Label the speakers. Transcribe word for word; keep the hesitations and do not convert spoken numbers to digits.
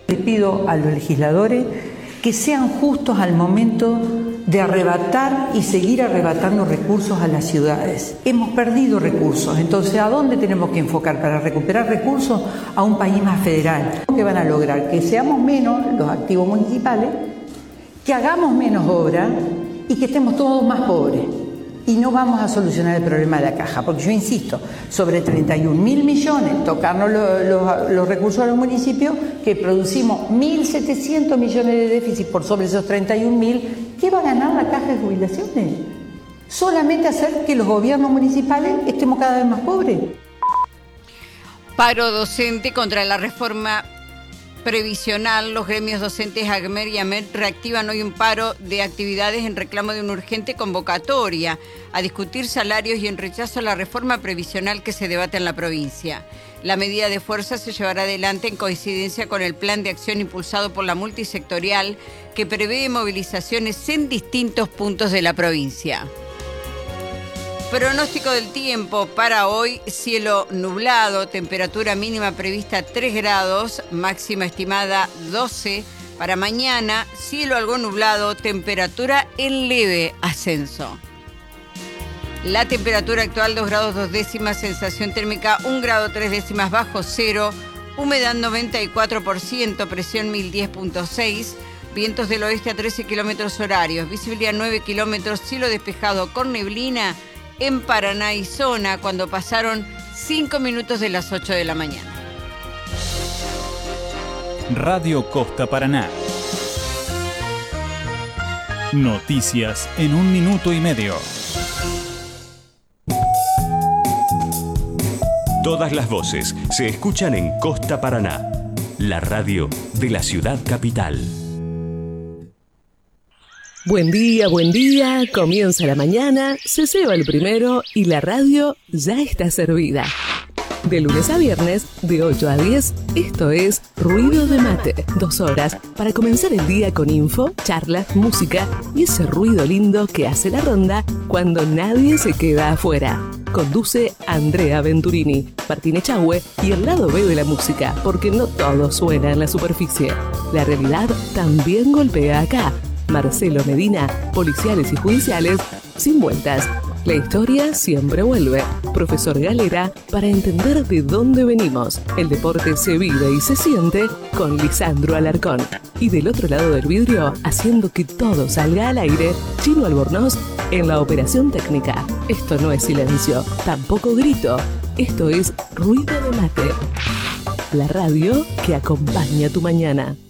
Speaker 1: Les pido a los legisladores que sean justos al momento de arrebatar y seguir arrebatando recursos a las ciudades. Hemos perdido recursos, entonces ¿a dónde tenemos que enfocar para recuperar recursos? A un país más federal. ¿Qué van a lograr? Que seamos menos los activos municipales, que hagamos menos obra y que estemos todos más pobres. Y no vamos a solucionar el problema de la caja, porque yo insisto, sobre treinta y un mil millones, tocarnos los, los, los recursos a los municipios, que producimos mil setecientos millones de déficit por sobre esos treinta y un mil, ¿qué va a ganar la caja de jubilaciones? Solamente hacer que los gobiernos municipales estemos cada vez más pobres.
Speaker 2: Paro docente contra la reforma previsional. Los gremios docentes AGMER y AMET reactivan hoy un paro de actividades en reclamo de una urgente convocatoria a discutir salarios y en rechazo a la reforma previsional que se debate en la provincia. La medida de fuerza se llevará adelante en coincidencia con el plan de acción impulsado por la multisectorial que prevé movilizaciones en distintos puntos de la provincia. Pronóstico del tiempo para hoy: cielo nublado, temperatura mínima prevista tres grados, máxima estimada doce. Para mañana, cielo algo nublado, temperatura en leve ascenso. La temperatura actual dos grados dos décimas, sensación térmica un grado tres décimas bajo cero, humedad noventa y cuatro por ciento, presión mil diez punto seis, vientos del oeste a trece kilómetros horarios, visibilidad nueve kilómetros, cielo despejado con neblina en Paraná y zona cuando pasaron cinco minutos de las ocho de la mañana.
Speaker 3: Radio Costa Paraná. Noticias en un minuto y medio.
Speaker 4: Todas las voces se escuchan en Costa Paraná, la radio de la ciudad capital.
Speaker 5: Buen día, buen día, comienza la mañana, se ceba el primero y la radio ya está servida. De lunes a viernes, de ocho a diez, esto es Ruido de Mate. Dos horas para comenzar el día con info, charlas, música y ese ruido lindo que hace la ronda cuando nadie se queda afuera. Conduce Andrea Venturini, Martín Echagüe y el lado B de la música, porque no todo suena en la superficie. La realidad también golpea acá. Marcelo Medina, policiales y judiciales, sin vueltas. La historia siempre vuelve. Profesor Galera, para entender de dónde venimos. El deporte se vive y se siente con Lisandro Alarcón. Y del otro lado del vidrio, haciendo que todo salga al aire, Chino Albornoz en la operación técnica. Esto no es silencio, tampoco grito. Esto es Ruido de Mate. La radio que acompaña tu mañana.